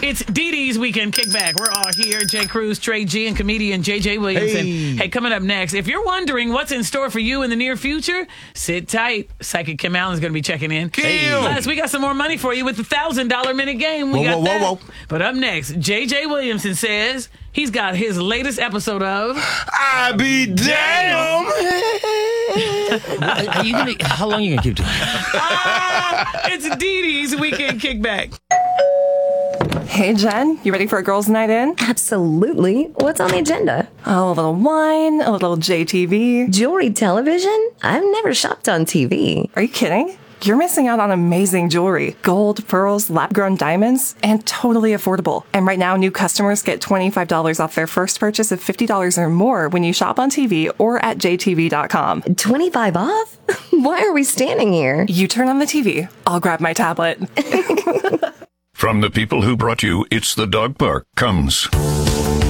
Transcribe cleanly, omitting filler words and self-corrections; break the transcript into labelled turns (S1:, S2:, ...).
S1: It's Dee Dee's Weekend Kickback. We're all here. Jay Cruz, Trey G, and comedian JJ Williamson. Hey, coming up next, if you're wondering what's in store for you in the near future, sit tight. Psychic Kim Allen's going to be checking in. Plus, we got some more money for you with the $1,000 minute game. Whoa. But up next, JJ Williamson says he's got his latest episode of
S2: I Be Damn.
S3: How long are you going to keep doing it?
S1: It's Dee Dee's Weekend Kickback.
S4: Hey, Jen, you ready for a girls' night in?
S5: Absolutely. What's on the agenda?
S4: Oh, a little wine, a little JTV.
S5: Jewelry television? I've never shopped on TV.
S4: Are you kidding? You're missing out on amazing jewelry. Gold, pearls, lab-grown diamonds, and totally affordable. And right now, new customers get $25 off their first purchase of $50 or more when you shop on TV or at jtv.com.
S5: 25 off? Why are we standing here?
S4: You turn on the TV. I'll grab my tablet.
S6: From the people who brought you It's the Dog Park comes